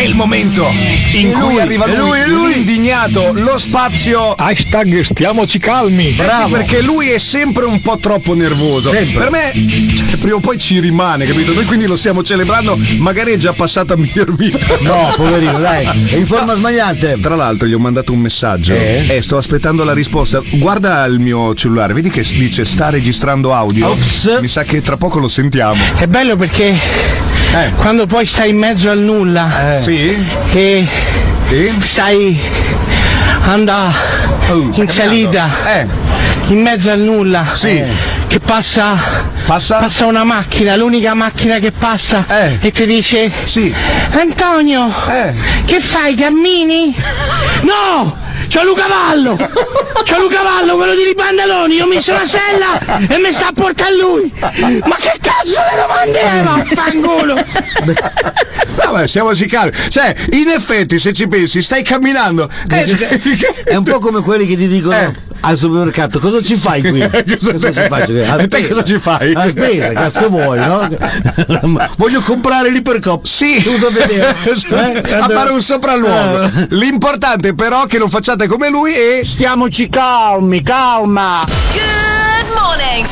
il momento in cui arriva lui indignato, lo spazio. Hashtag stiamoci calmi. Bravo. Sì, perché lui è sempre un po' troppo nervoso. Sempre. Per me, prima o poi ci rimane, capito? Noi quindi lo stiamo celebrando, magari è già passata a miglior vita. No, poverino, dai, è in forma sbagliante. Tra l'altro gli ho mandato un messaggio e sto aspettando la risposta. Guarda il mio cellulare, vedi che dice sta registrando audio. Ops. Mi sa che tra poco lo sentiamo. È bello perché quando poi stai in mezzo al nulla e stai andando in salita in mezzo al nulla che passa una macchina, l'unica macchina che passa e ti dice Antonio che fai, cammini? No! C'ho Lucavallo, quello di Pantaloni, io ho messo la sella e mi sta a portare lui. Ma che cazzo di domande è? Vaffanculo. Vabbè, siamoci calmi. Cioè, in effetti, se ci pensi, stai camminando. È un po' come quelli che ti dicono al supermercato: cosa ci fai qui? Cosa ci fai? Cosa ci fai? A spesa, cazzo vuoi, no? Voglio comprare l'Ipercop. Sì, tutto a vedere. A fare un sopralluogo. L'importante però che non facciate come lui e stiamoci calma. Good morning,